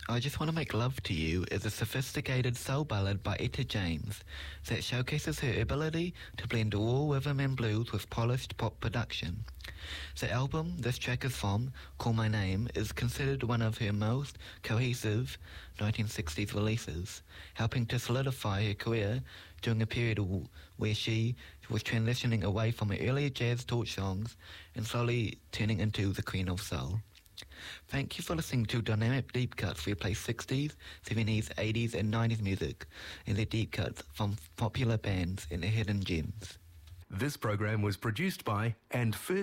I Just Want to Make Love to You is a sophisticated soul ballad by Etta James that showcases her ability to blend raw rhythm and blues with polished pop production. The album this track is from, Call My Name, is considered one of her most cohesive 1960s releases, helping to solidify her career during a period where she was transitioning away from her earlier jazz torch songs and slowly turning into the queen of soul. Thank you for listening to Dynamic Deep Cuts. We play 60s, 70s, 80s and 90s music and their deep cuts from popular bands and their hidden gems. This program was produced by and first